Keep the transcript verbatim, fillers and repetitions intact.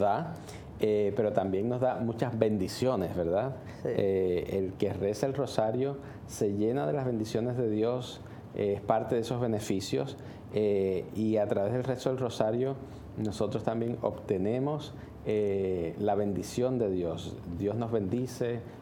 da, eh, pero también nos da muchas bendiciones, ¿verdad? Sí. Eh, el que reza el rosario se llena de las bendiciones de Dios, eh, es parte de esos beneficios, eh, y a través del rezo del rosario nosotros también obtenemos eh, la bendición de Dios. Dios nos bendice